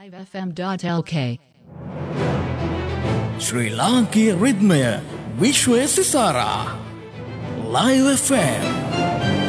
livefm.lk ශ්‍රී ලාංකීය රිද්මය විශ්වය සිසාරා Live FM